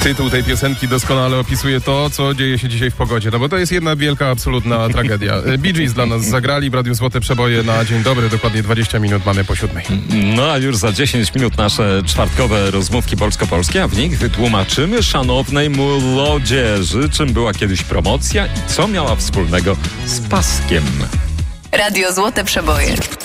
Tytuł tej piosenki doskonale opisuje to, co dzieje się dzisiaj w pogodzie. No bo to jest jedna wielka, absolutna tragedia. Bee Gees dla nas zagrali w Radiu Złote Przeboje na dzień dobry. Dokładnie 20 minut mamy po 7. No a już za 10 minut nasze czwartkowe rozmówki polsko-polskie, a w nich wytłumaczymy szanownej młodzieży, czym była kiedyś promocja i co miała wspólnego z paskiem. Radio Złote Przeboje.